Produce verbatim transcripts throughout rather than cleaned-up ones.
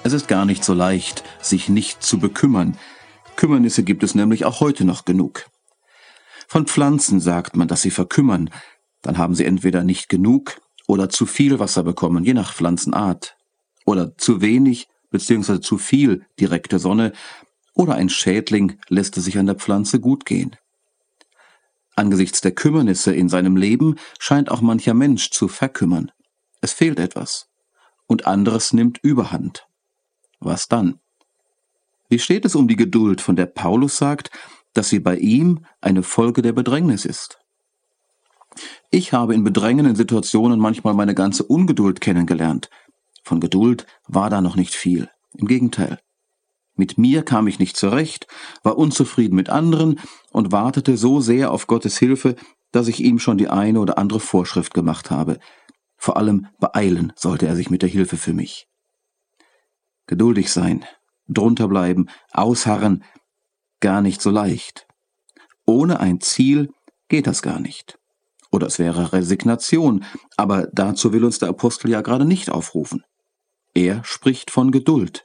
Es ist gar nicht so leicht, sich nicht zu bekümmern. Kümmernisse gibt es nämlich auch heute noch genug. Von Pflanzen sagt man, dass sie verkümmern. Dann haben sie entweder nicht genug oder zu viel Wasser bekommen, je nach Pflanzenart. Oder zu wenig bzw. zu viel direkte Sonne. Oder ein Schädling lässt es sich an der Pflanze gut gehen. Angesichts der Kümmernisse in seinem Leben scheint auch mancher Mensch zu verkümmern. Es fehlt etwas. Und anderes nimmt Überhand. Was dann? Wie steht es um die Geduld, von der Paulus sagt, dass sie bei ihm eine Folge der Bedrängnis ist? Ich habe in bedrängenden Situationen manchmal meine ganze Ungeduld kennengelernt. Von Geduld war da noch nicht viel. Im Gegenteil. Mit mir kam ich nicht zurecht, war unzufrieden mit anderen und wartete so sehr auf Gottes Hilfe, dass ich ihm schon die eine oder andere Vorschrift gemacht habe. Vor allem beeilen sollte er sich mit der Hilfe für mich. Geduldig sein, drunter bleiben, ausharren, gar nicht so leicht. Ohne ein Ziel geht das gar nicht. Oder es wäre Resignation, aber dazu will uns der Apostel ja gerade nicht aufrufen. Er spricht von Geduld.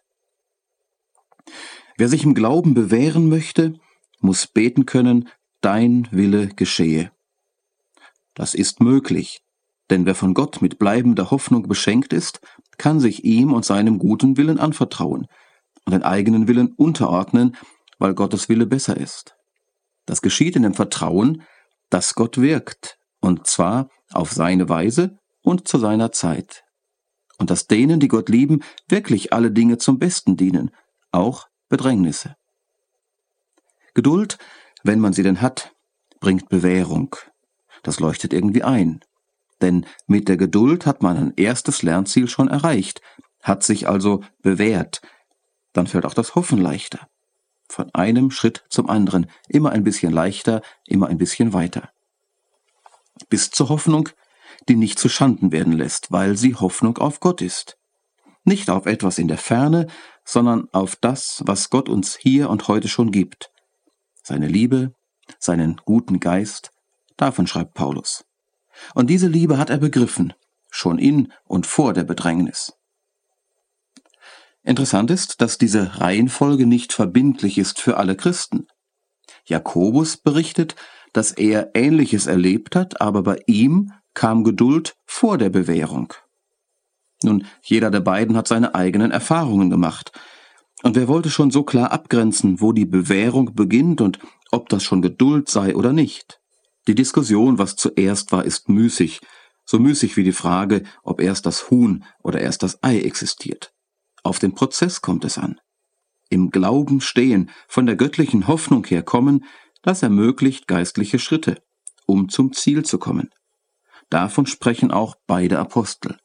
Wer sich im Glauben bewähren möchte, muss beten können, dein Wille geschehe. Das ist möglich, denn wer von Gott mit bleibender Hoffnung beschenkt ist, kann sich ihm und seinem guten Willen anvertrauen und den eigenen Willen unterordnen, weil Gottes Wille besser ist. Das geschieht in dem Vertrauen, dass Gott wirkt, und zwar auf seine Weise und zu seiner Zeit. Und dass denen, die Gott lieben, wirklich alle Dinge zum Besten dienen, auch Bedrängnisse. Geduld, wenn man sie denn hat, bringt Bewährung. Das leuchtet irgendwie ein. Denn mit der Geduld hat man ein erstes Lernziel schon erreicht, hat sich also bewährt. Dann fällt auch das Hoffen leichter. Von einem Schritt zum anderen, immer ein bisschen leichter, immer ein bisschen weiter. Bis zur Hoffnung, die nicht zu Schanden werden lässt, weil sie Hoffnung auf Gott ist. Nicht auf etwas in der Ferne, sondern auf das, was Gott uns hier und heute schon gibt. Seine Liebe, seinen guten Geist, davon schreibt Paulus. Und diese Liebe hat er begriffen, schon in und vor der Bedrängnis. Interessant ist, dass diese Reihenfolge nicht verbindlich ist für alle Christen. Jakobus berichtet, dass er Ähnliches erlebt hat, aber bei ihm kam Geduld vor der Bewährung. Nun, jeder der beiden hat seine eigenen Erfahrungen gemacht. Und wer wollte schon so klar abgrenzen, wo die Bewährung beginnt und ob das schon Geduld sei oder nicht? Die Diskussion, was zuerst war, ist müßig. So müßig wie die Frage, ob erst das Huhn oder erst das Ei existiert. Auf den Prozess kommt es an. Im Glauben stehen, von der göttlichen Hoffnung her kommen, das ermöglicht geistliche Schritte, um zum Ziel zu kommen. Davon sprechen auch beide Apostel.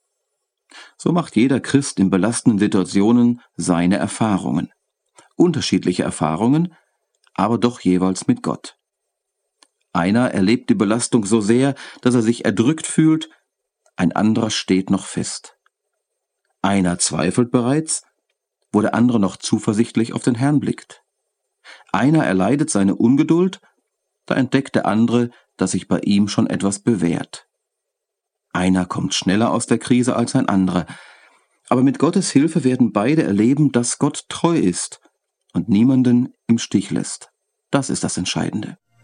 So macht jeder Christ in belastenden Situationen seine Erfahrungen. Unterschiedliche Erfahrungen, aber doch jeweils mit Gott. Einer erlebt die Belastung so sehr, dass er sich erdrückt fühlt, ein anderer steht noch fest. Einer zweifelt bereits, wo der andere noch zuversichtlich auf den Herrn blickt. Einer erleidet seine Ungeduld, da entdeckt der andere, dass sich bei ihm schon etwas bewährt. Einer kommt schneller aus der Krise als ein anderer, aber mit Gottes Hilfe werden beide erleben, dass Gott treu ist und niemanden im Stich lässt. Das ist das Entscheidende.